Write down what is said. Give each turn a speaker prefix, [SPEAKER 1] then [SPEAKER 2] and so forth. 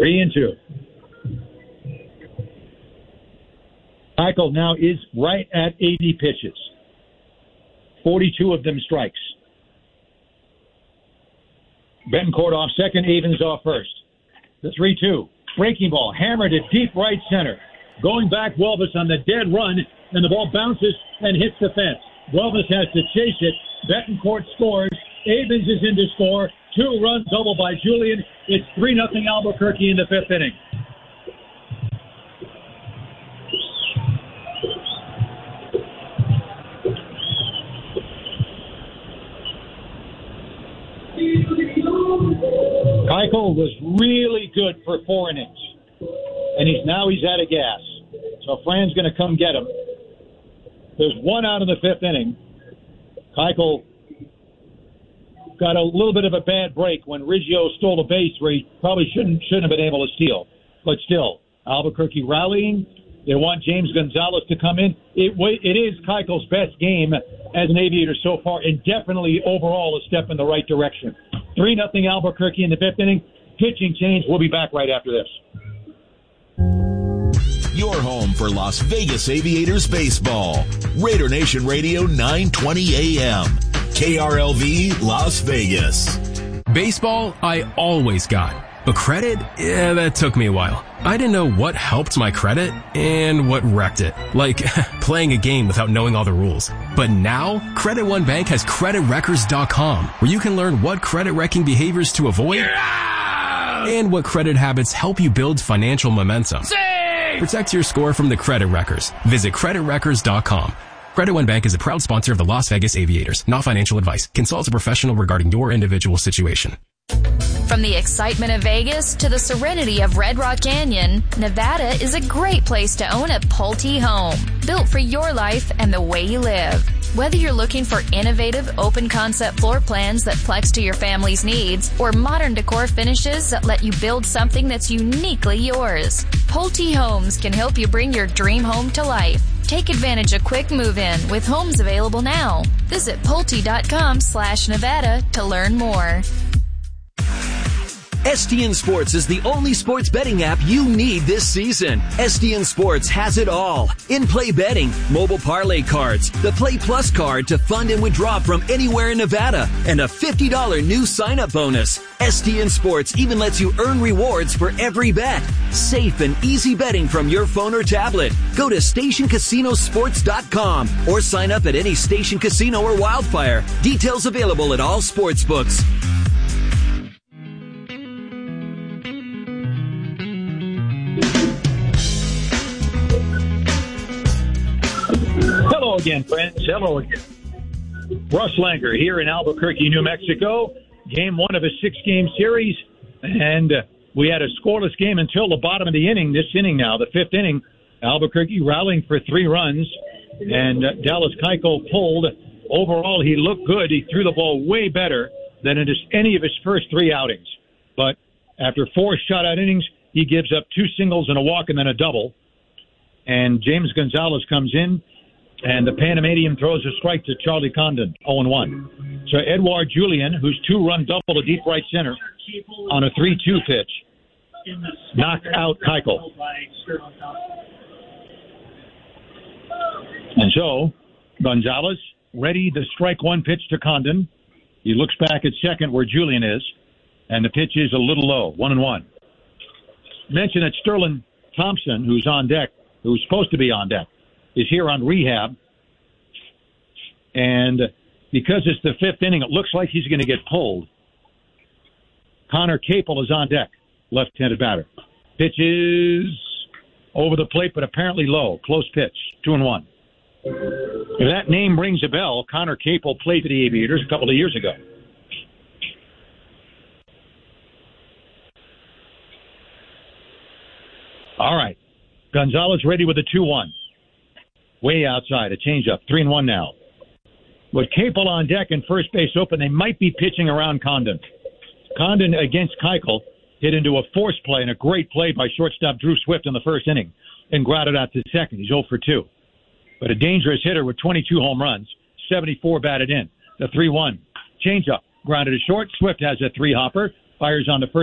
[SPEAKER 1] 3-2. Keuchel now is right at 80 pitches. 42 of them strikes. Betancourt off second, Avens off first. The 3-2. Breaking ball, hammered to deep right center. Going back, Welvis on the dead run, and the ball bounces and hits the fence. Welvis has to chase it. Betancourt scores. Avens is in to score. 2-run double by Julian. It's 3-0 Albuquerque in the fifth inning. Keuchel was really good for 4 innings, and he's out of gas. So Fran's going to come get him. There's 1 out in the fifth inning. Keuchel got a little bit of a bad break when Riggio stole a base where he probably shouldn't have been able to steal. But still, Albuquerque rallying. They want James Gonzalez to come in. It is Keuchel's best game as an Aviator so far, and definitely overall a step in the right direction. 3-0 Albuquerque in the fifth inning. Pitching change. We'll be back right after this.
[SPEAKER 2] Your home for Las Vegas Aviators baseball. Raider Nation Radio 920 AM. KRLV Las Vegas.
[SPEAKER 3] Baseball, I always got. But credit, yeah, that took me a while. I didn't know what helped my credit and what wrecked it. Like playing a game without knowing all the rules. But now, Credit One Bank has CreditWreckers.com, where you can learn what credit wrecking behaviors to avoid and what credit habits help you build financial momentum. Protect your score from the Credit Wreckers. Visit CreditWreckers.com. Credit One Bank is a proud sponsor of the Las Vegas Aviators. Not financial advice. Consult a professional regarding your individual situation.
[SPEAKER 4] From the excitement of Vegas to the serenity of Red Rock Canyon, Nevada is a great place to own a Pulte home, built for your life and the way you live. Whether you're looking for innovative, open-concept floor plans that flex to your family's needs, or modern decor finishes that let you build something that's uniquely yours, Pulte Homes can help you bring your dream home to life. Take advantage of quick move-in with homes available now. Visit Pulte.com/Nevada to learn more.
[SPEAKER 5] STN Sports is the only sports betting app you need this season. STN Sports has it all. In-play betting, mobile parlay cards, the Play Plus card to fund and withdraw from anywhere in Nevada, and a $50 new sign-up bonus. STN Sports even lets you earn rewards for every bet. Safe and easy betting from your phone or tablet. Go to StationCasinoSports.com or sign up at any Station Casino or Wildfire. Details available at all sportsbooks.
[SPEAKER 1] Hello again, friends. Hello again. Russ Langer here in Albuquerque, New Mexico. Game 1 of a 6-game series, and we had a scoreless game until the bottom of the inning. This inning now, the fifth inning, Albuquerque rallying for 3 runs, and Dallas Keuchel pulled. Overall, he looked good. He threw the ball way better than in any of his first 3 outings. But after 4 shutout innings, he gives up 2 singles and a walk and then a double. And James Gonzalez comes in, and the Panamanian throws a strike to Charlie Condon, 0-1. So Edouard Julien, whose 2-run double to deep right center on a 3-2 pitch, knocked out Keuchel. And so Gonzalez ready to strike 1 pitch to Condon. He looks back at second where Julien is, and the pitch is a little low, 1-1. Mention that Sterling Thompson, who's on deck, who's supposed to be on deck, is here on rehab. And because it's the fifth inning, it looks like he's going to get pulled. Connor Capel is on deck, left-handed batter. Pitch is over the plate, but apparently low. Close pitch, 2-1. If that name rings a bell, Connor Capel played for the Aviators a couple of years ago. All right. Gonzalez ready with a 2-1. Way outside, a changeup, 3-1 now. With Capel on deck and first base open, they might be pitching around Condon. Condon against Keuchel hit into a force play and a great play by shortstop Drew Swift in the first inning and grounded out to second. He's 0 for 2. But a dangerous hitter with 22 home runs, 74 batted in. The 3-1 changeup grounded to short. Swift has a 3-hopper, fires on the first.